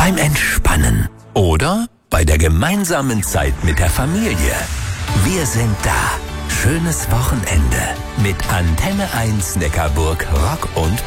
beim Entspannen oder bei der gemeinsamen Zeit mit der Familie. Wir sind da. Schönes Wochenende mit Antenne 1 Neckarburg Rock und